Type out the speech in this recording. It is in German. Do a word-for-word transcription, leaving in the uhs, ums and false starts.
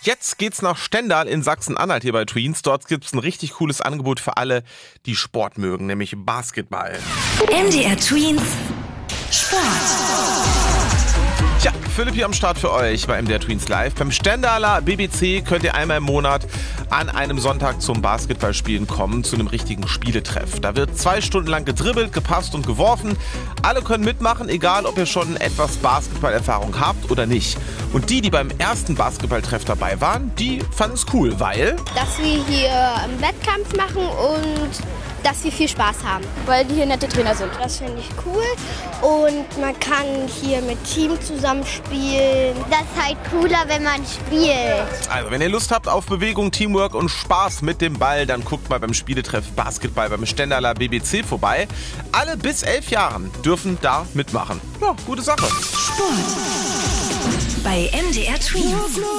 Jetzt geht's nach Stendal in Sachsen-Anhalt hier bei Tweens. Dort gibt's ein richtig cooles Angebot für alle, die Sport mögen, nämlich Basketball. M D R Tweens Sport. Tja, Philipp hier am Start für euch bei M D R Tweens Live. Beim Stendaler B B C könnt ihr einmal im Monat an einem Sonntag zum Basketballspielen kommen, zu einem richtigen Spieletreff. Da wird zwei Stunden lang gedribbelt, gepasst und geworfen. Alle können mitmachen, egal ob ihr schon etwas Basketballerfahrung habt oder nicht. Und die, die beim ersten Basketballtreff dabei waren, die fanden es cool, weil... dass wir hier einen Wettkampf machen und dass wir viel Spaß haben. Weil die hier nette Trainer sind. Das finde ich cool und man kann hier mit Team zusammenspielen. Das ist halt cooler, wenn man spielt. Also, wenn ihr Lust habt auf Bewegung, Teamwork und Spaß mit dem Ball, dann guckt mal beim Spieletreff Basketball beim Stendaler B B C vorbei. Alle bis elf Jahren dürfen da mitmachen. Ja, gute Sache. Sport bei M D R Tweens.